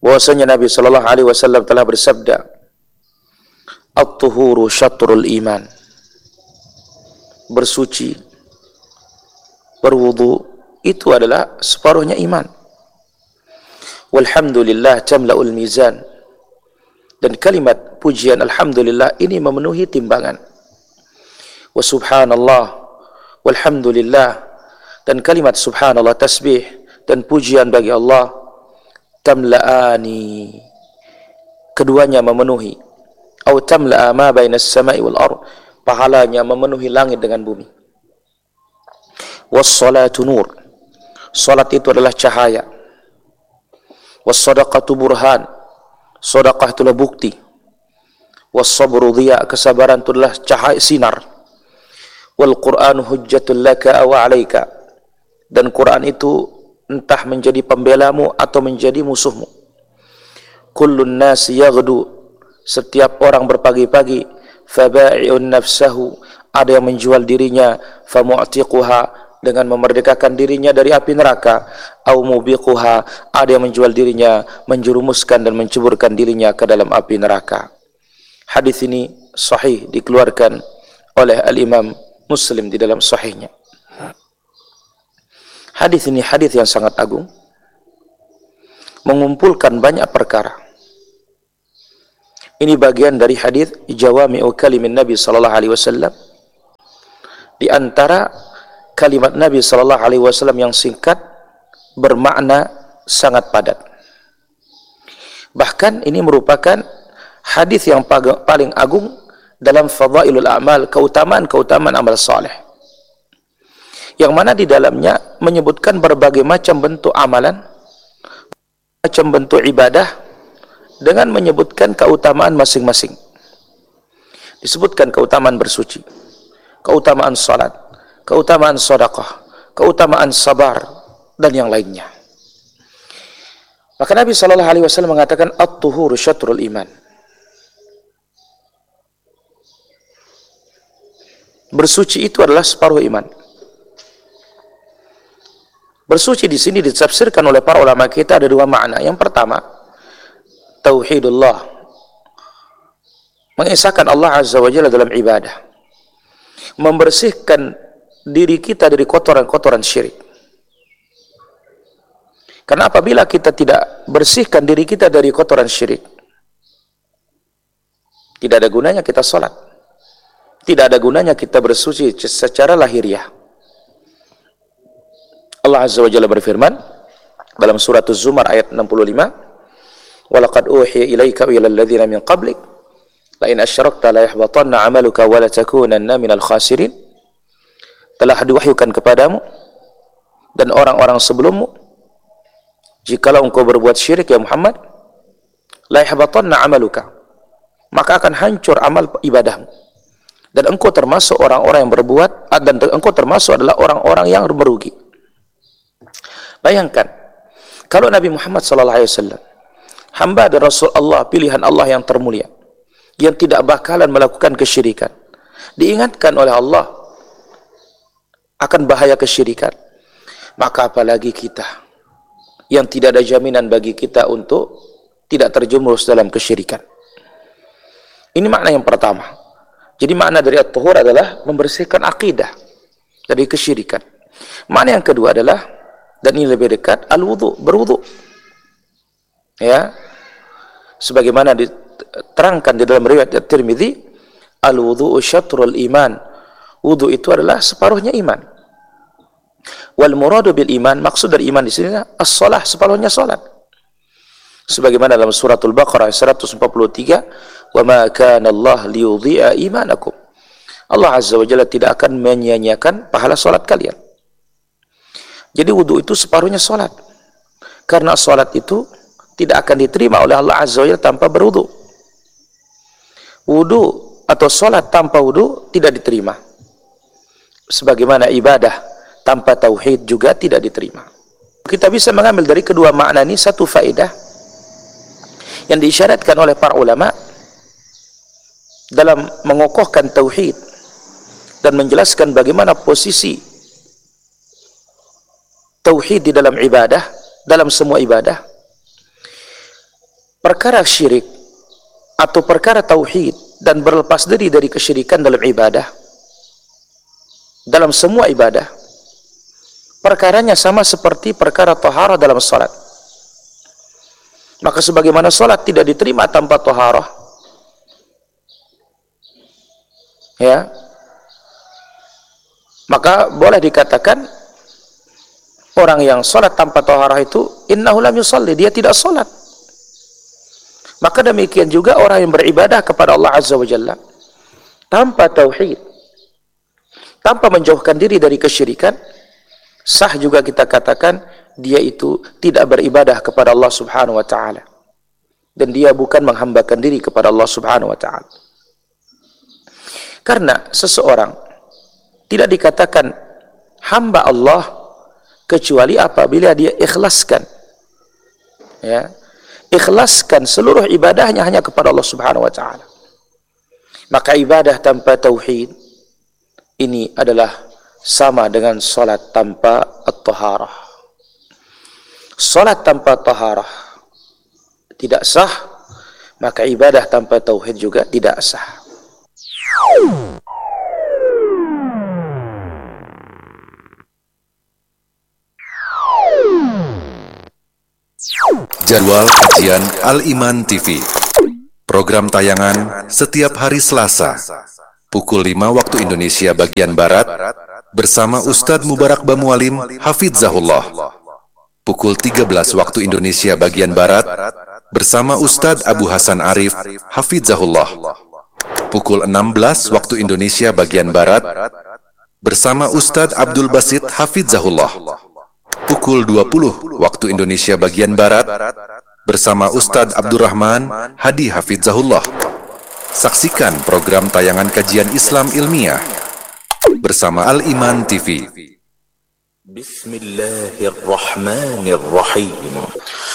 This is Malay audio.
bahwasanya Nabi sallallahu alaihi wasallam telah bersabda, "At-tuhuru syatrul iman." Bersuci, berwudu itu adalah separuhnya iman. Walhamdulillah tamla'ul mizan. Dan kalimat pujian alhamdulillah ini memenuhi timbangan. Wa subhanallah walhamdulillah, dan kalimat subhanallah tasbih dan pujian bagi Allah tamla'ani, keduanya memenuhi, atau tamla'a ma bainas sama'i wal ardh, pahalanya memenuhi langit dengan bumi. Was salatu nur, salat itu adalah cahaya. Was sadaqatu burhan, sedekah itulah bukti. Was sabru dhiya, kesabaran itu adalah cahaya sinar. Wal Qur'anu hujjatul laka aw 'alaika, dan Quran itu entah menjadi pembelamu atau menjadi musuhmu. Kullun nasi yaghdu, setiap orang berpagi-pagi, faba'i'un nafsahu, ada yang menjual dirinya, famu'tiquha, dengan memerdekakan dirinya dari api neraka, au mubiquha, ada yang menjual dirinya, menjerumuskan dan menceburkan dirinya ke dalam api neraka. Hadis ini sahih, dikeluarkan oleh Al-Imam Muslim di dalam sahihnya. Hadis ini hadis yang sangat agung, mengumpulkan banyak perkara. Ini bagian dari hadis jawami'u kalimin Nabi sallallahu alaihi wasallam. Di antara kalimat Nabi sallallahu alaihi wasallam yang singkat, bermakna sangat padat. Bahkan ini merupakan hadis yang paling agung dalam fadailul a'mal, keutamaan-keutamaan amal saleh, yang mana di dalamnya menyebutkan berbagai macam bentuk amalan, macam bentuk ibadah, dengan menyebutkan keutamaan masing-masing. Disebutkan keutamaan bersuci, keutamaan salat, keutamaan sedekah, keutamaan sabar, dan yang lainnya. Maka Nabi sallallahu alaihi wasallam mengatakan at-tuhuru syatrul iman. Bersuci itu adalah separuh iman. Bersuci di sini ditafsirkan oleh para ulama kita ada dua makna. Yang pertama, tauhidullah, mengesahkan Allah azza wa jalla dalam ibadah, membersihkan diri kita dari kotoran-kotoran syirik. Karena apabila kita tidak bersihkan diri kita dari kotoran syirik, tidak ada gunanya kita salat, tidak ada gunanya kita bersuci secara lahiriah. Allah azza wa jalla berfirman dalam surat Az-Zumar ayat 65, walaqad uhiya ilaika wa ilal ladzina min qablik la in asyrakta la yahbatanna 'amaluka wa la takunanna minal khasirin. Telah diwahyukan kepadamu dan orang-orang sebelummu, jikalau engkau berbuat syirik ya Muhammad, la yahbatanna 'amaluka, maka akan hancur amal ibadahmu, dan engkau termasuk orang-orang yang berbuat, dan engkau termasuk adalah orang-orang yang merugi. Bayangkan kalau Nabi Muhammad sallallahu alaihi wasallam, hamba dan Rasul Allah, pilihan Allah yang termulia, yang tidak bakalan melakukan kesyirikan, diingatkan oleh Allah akan bahaya kesyirikan, maka apalagi kita yang tidak ada jaminan bagi kita untuk tidak terjerumus dalam kesyirikan. Ini makna yang pertama. Jadi makna dari at-tuhur adalah membersihkan akidah dari kesyirikan. Makna yang kedua adalah, dan ini lebih dekat, al-wudu, berwudu. Ya, sebagaimana diterangkan di dalam riwayat At-Tirmidzi, al-wudu'u syatrul iman, wudu itu adalah separuhnya iman. Wal muradu bil iman, maksud dari iman di sini as-shalah, separuhnya salat. Sebagaimana dalam suratul Baqarah 143, wa ma kana Allah liyudhi'a imanakum, Allah azza wa jalla tidak akan menyia-nyiakan pahala salat kalian. Jadi wudu itu separuhnya salat, karena salat itu tidak akan diterima oleh Allah azza wa jalla tanpa berwudu. Wudu atau salat tanpa wudu tidak diterima, sebagaimana ibadah tanpa tauhid juga tidak diterima. Kita bisa mengambil dari kedua makna ini satu faedah yang diisyaratkan oleh para ulama dalam mengokohkan tauhid dan menjelaskan bagaimana posisi tauhid di dalam ibadah, dalam semua ibadah. perkara syirik atau perkara tauhid dan berlepas diri dari kesyirikan dalam ibadah, dalam semua ibadah, perkaranya sama seperti perkara taharah dalam salat. Maka sebagaimana salat tidak diterima tanpa taharah, ya, maka boleh dikatakan orang yang salat tanpa taharah itu innahu lam yusalli, dia tidak salat. Maka demikian juga orang yang beribadah kepada Allah Azza wa Jalla tanpa tauhid, tanpa menjauhkan diri dari kesyirikan, sah juga kita katakan dia itu tidak beribadah kepada Allah Subhanahu wa taala, dan dia bukan menghambakan diri kepada Allah Subhanahu wa taala. Karena seseorang tidak dikatakan hamba Allah kecuali apabila dia ikhlaskan, ya, ikhlaskan seluruh ibadahnya hanya kepada Allah Subhanahu wa taala. Maka ibadah tanpa tauhid ini adalah sama dengan salat tanpa at-taharah. Salat tanpa taharah tidak sah, maka ibadah tanpa tauhid juga tidak sah. Jadwal kajian Al-Iman TV. Program tayangan setiap hari Selasa pukul 5 waktu Indonesia bagian Barat bersama Ustadz Mubarak Bamualim Hafizahullah. Pukul 13 waktu Indonesia bagian Barat bersama Ustadz Abu Hasan Arif Hafizahullah. Pukul 16 waktu Indonesia bagian Barat bersama Ustadz Abdul Basit Hafizahullah. Pukul 20 waktu Indonesia bagian Barat bersama Ustadz Abdurrahman Hadi Hafizahullah. Saksikan program tayangan kajian Islam ilmiah bersama Al-Iman TV. Bismillahirrahmanirrahim.